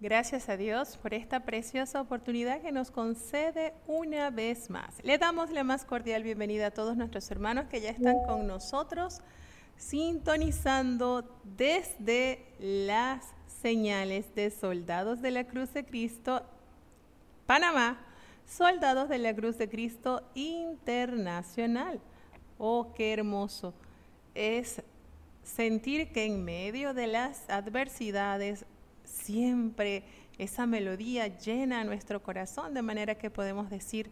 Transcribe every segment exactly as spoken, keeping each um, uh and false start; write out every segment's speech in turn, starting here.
Gracias a Dios por esta preciosa oportunidad que nos concede una vez más. Le damos la más cordial bienvenida a todos nuestros hermanos que ya están con nosotros, sintonizando desde las señales de Soldados de la Cruz de Cristo, Panamá, Soldados de la Cruz de Cristo Internacional. Oh, qué hermoso es sentir que en medio de las adversidades siempre esa melodía llena nuestro corazón, de manera que podemos decir,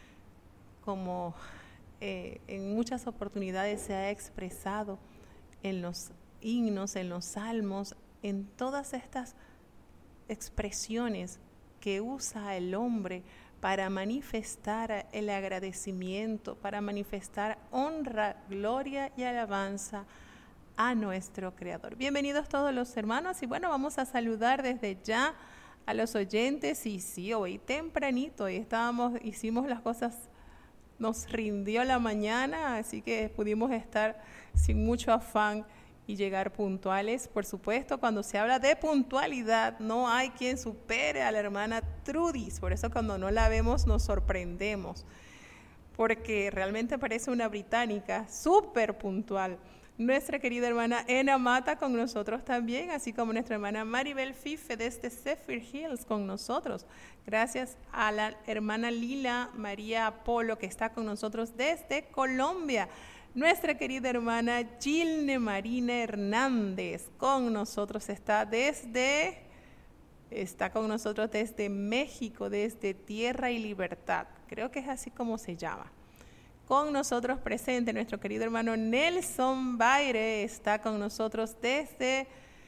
como eh, en muchas oportunidades se ha expresado en los himnos, en los salmos, en todas estas expresiones que usa el hombre para manifestar el agradecimiento, para manifestar honra, gloria y alabanza a nuestro Creador. Bienvenidos todos los hermanos y bueno, vamos a saludar desde ya a los oyentes. Y sí, hoy tempranito y estábamos, hicimos las cosas, nos rindió la mañana, así que pudimos estar sin mucho afán y llegar puntuales. Por supuesto, cuando se habla de puntualidad, no hay quien supere a la hermana Trudis, por eso cuando no la vemos nos sorprendemos, porque realmente parece una británica súper puntual. Nuestra querida hermana Ena Mata con nosotros también, así como nuestra hermana Maribel Fife desde Zephyr Hills con nosotros. Gracias a la hermana Lila María Apolo que está con nosotros desde Colombia. Nuestra querida hermana Gilne Marina Hernández con nosotros está desde, está con nosotros desde México, desde Tierra y Libertad. Creo que es así como se llama. Con nosotros presente nuestro querido hermano Nelson Baire, está con nosotros desde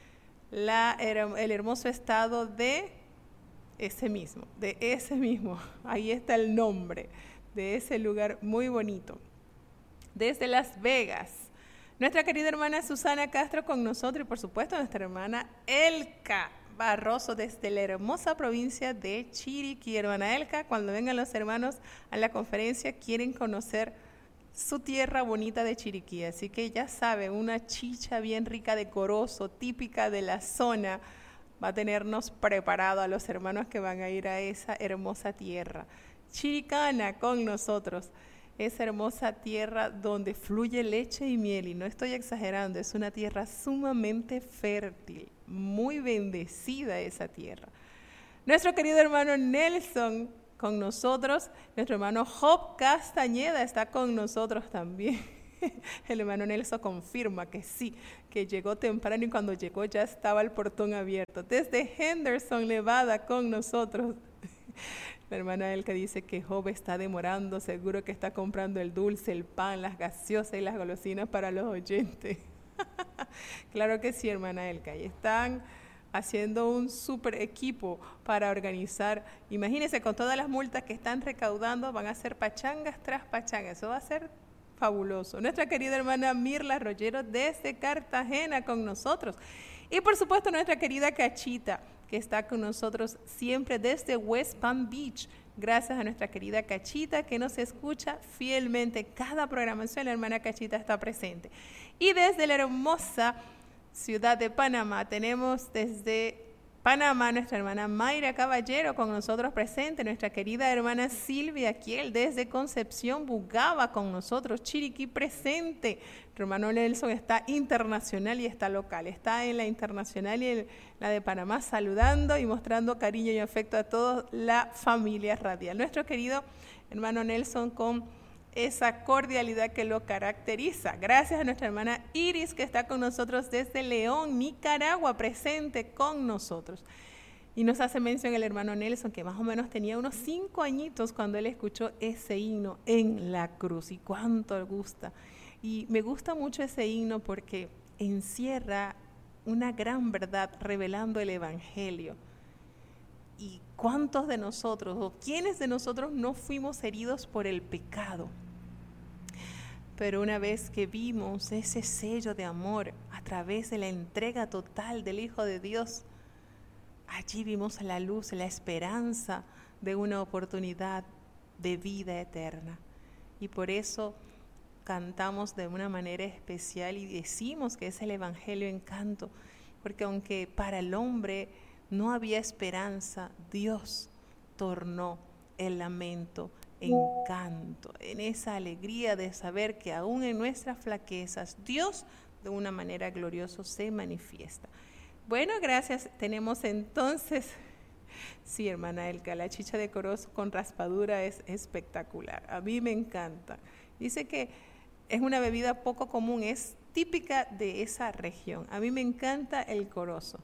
la, el hermoso estado de ese mismo, de ese mismo, ahí está el nombre de ese lugar muy bonito. Desde Las Vegas, nuestra querida hermana Susana Castro con nosotros y por supuesto nuestra hermana Elka Barroso desde la hermosa provincia de Chiriquí. Hermana Elka, cuando vengan los hermanos a la conferencia quieren conocer su tierra bonita de Chiriquí, así que ya sabe, una chicha bien rica de corozo, típica de la zona, va a tenernos preparado a los hermanos que van a ir a esa hermosa tierra. Chiricana con nosotros, esa hermosa tierra donde fluye leche y miel, y no estoy exagerando, es una tierra sumamente fértil, muy bendecida esa tierra. Nuestro querido hermano Nelson con nosotros, nuestro hermano Job Castañeda está con nosotros también. El hermano Nelson confirma que sí, que llegó temprano y cuando llegó ya estaba el portón abierto. Desde Henderson, Nevada, con nosotros. La hermana Elka dice que Job está demorando, seguro que está comprando el dulce, el pan, las gaseosas y las golosinas para los oyentes. Claro que sí, hermana Elka, y están haciendo un super equipo para organizar. Imagínense, con todas las multas que están recaudando, van a hacer pachangas tras pachangas, eso va a ser fabuloso. Nuestra querida hermana Mirla Rollero desde Cartagena con nosotros. Y por supuesto nuestra querida Cachita, que está con nosotros siempre desde West Palm Beach. Gracias a nuestra querida Cachita que nos escucha fielmente. Cada programación la hermana Cachita está presente. Y desde la hermosa ciudad de Panamá tenemos desde Panamá nuestra hermana Mayra Caballero con nosotros presente. Nuestra querida hermana Silvia Kiel desde Concepción, Bugaba con nosotros. Chiriquí presente. Nuestro hermano Nelson está internacional y está local. Está en la internacional y en la de Panamá saludando y mostrando cariño y afecto a toda la familia radial. Nuestro querido hermano Nelson con esa cordialidad que lo caracteriza. Gracias a nuestra hermana Iris que está con nosotros desde León, Nicaragua, presente con nosotros. Y nos hace mención el hermano Nelson que más o menos tenía unos cinco añitos cuando él escuchó ese himno en la cruz. Y cuánto le gusta. Y me gusta mucho ese himno porque encierra una gran verdad revelando el evangelio. ¿Y cuántos de nosotros o quiénes de nosotros no fuimos heridos por el pecado? Pero una vez que vimos ese sello de amor a través de la entrega total del Hijo de Dios, allí vimos la luz, la esperanza de una oportunidad de vida eterna. Y por eso cantamos de una manera especial y decimos que es el Evangelio en canto, porque aunque para el hombre no había esperanza, Dios tornó el lamento en canto, en esa alegría de saber que aún en nuestras flaquezas, Dios de una manera gloriosa se manifiesta. Bueno, gracias. Tenemos entonces, sí, hermana Elka, la chicha de corozo con raspadura es espectacular. A mí me encanta. Dice que es una bebida poco común, es típica de esa región. A mí me encanta el corozo.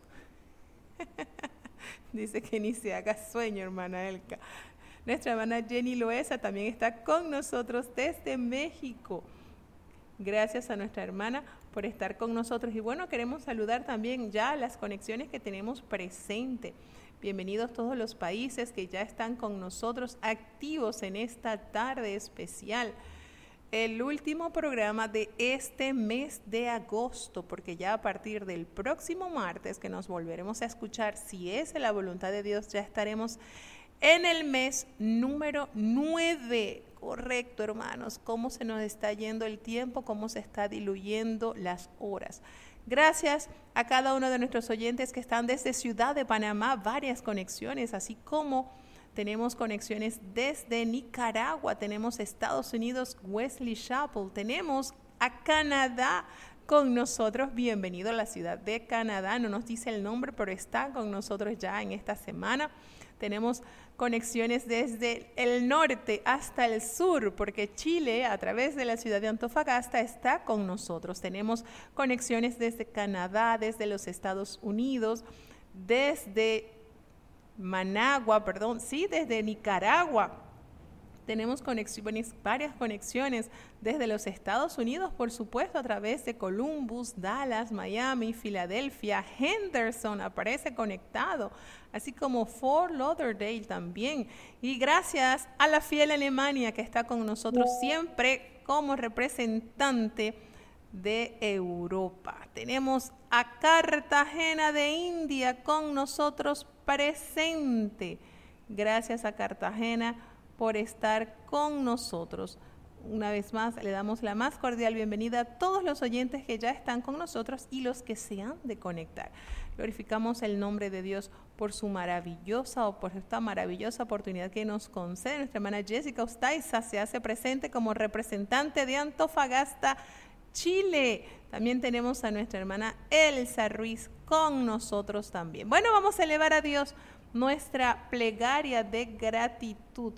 Dice que ni se haga sueño, hermana Elka. Nuestra hermana Jenny Loesa también está con nosotros desde México. Gracias a nuestra hermana por estar con nosotros. Y bueno, queremos saludar también ya las conexiones que tenemos presente. Bienvenidos todos los países que ya están con nosotros activos en esta tarde especial. El último programa de este mes de agosto, porque ya a partir del próximo martes que nos volveremos a escuchar, si es la voluntad de Dios, ya estaremos en el mes número nueve. Correcto, hermanos, cómo se nos está yendo el tiempo, cómo se está diluyendo las horas. Gracias a cada uno de nuestros oyentes que están desde Ciudad de Panamá, varias conexiones, así como tenemos conexiones desde Nicaragua, tenemos Estados Unidos, Wesley Chapel, tenemos a Canadá con nosotros. Bienvenido a la ciudad de Canadá, no nos dice el nombre, pero está con nosotros ya en esta semana. Tenemos conexiones desde el norte hasta el sur, porque Chile, a través de la ciudad de Antofagasta, está con nosotros. Tenemos conexiones desde Canadá, desde los Estados Unidos, desde Managua, perdón, sí, desde Nicaragua. Tenemos conexiones, varias conexiones desde los Estados Unidos, por supuesto, a través de Columbus, Dallas, Miami, Filadelfia, Henderson aparece conectado, así como Fort Lauderdale también. Y gracias a la fiel Alemania que está con nosotros siempre como representante de Europa. Tenemos a Cartagena de India con nosotros presente. Gracias a Cartagena por estar con nosotros. Una vez más, le damos la más cordial bienvenida a todos los oyentes que ya están con nosotros y los que se han de conectar. Glorificamos el nombre de Dios por su maravillosa o por esta maravillosa oportunidad que nos concede. Nuestra hermana Jessica Ostaiza se hace presente como representante de Antofagasta, Chile. También tenemos a nuestra hermana Elsa Ruiz con nosotros también. Bueno, vamos a elevar a Dios nuestra plegaria de gratitud,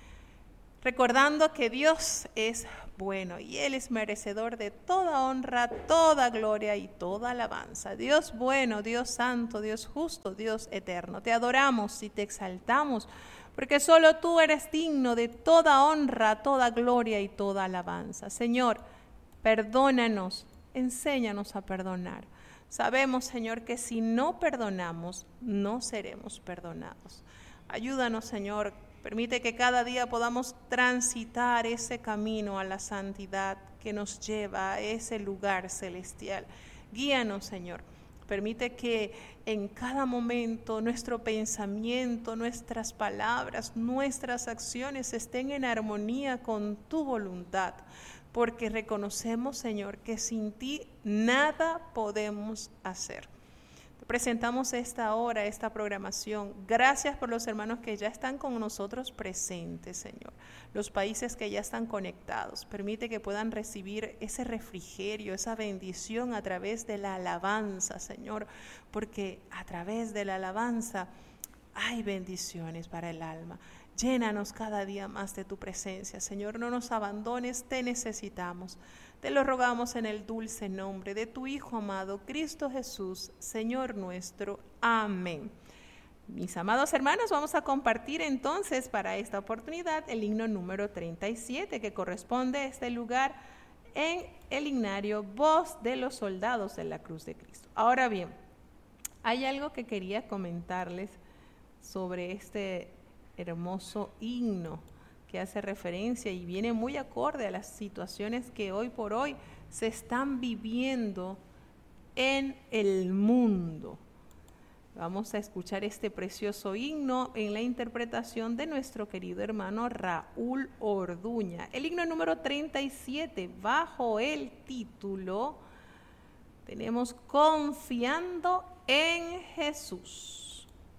recordando que Dios es bueno y Él es merecedor de toda honra, toda gloria y toda alabanza. Dios bueno, Dios santo, Dios justo, Dios eterno. Te adoramos y te exaltamos, porque solo tú eres digno de toda honra, toda gloria y toda alabanza. Señor, perdónanos, enséñanos a perdonar. Sabemos, Señor, que si no perdonamos, no seremos perdonados. Ayúdanos, Señor. Permite que cada día podamos transitar ese camino a la santidad que nos lleva a ese lugar celestial. Guíanos, Señor. Permite que en cada momento nuestro pensamiento, nuestras palabras, nuestras acciones estén en armonía con tu voluntad, porque reconocemos, Señor, que sin ti nada podemos hacer. Presentamos esta hora, esta programación. Gracias por los hermanos que ya están con nosotros presentes, Señor. Los países que ya están conectados. Permite que puedan recibir ese refrigerio, esa bendición a través de la alabanza, Señor. Porque a través de la alabanza hay bendiciones para el alma. Llénanos cada día más de tu presencia, Señor. No nos abandones, te necesitamos. Te lo rogamos en el dulce nombre de tu Hijo amado, Cristo Jesús, Señor nuestro. Amén. Mis amados hermanos, vamos a compartir entonces para esta oportunidad el himno número treinta y siete, que corresponde a este lugar en el himnario Voz de los Soldados de la Cruz de Cristo. Ahora bien, hay algo que quería comentarles sobre este hermoso himno que hace referencia y viene muy acorde a las situaciones que hoy por hoy se están viviendo en el mundo. Vamos a escuchar este precioso himno en la interpretación de nuestro querido hermano Raúl Orduña. El himno número treinta y siete, bajo el título, tenemos Confiando en Jesús.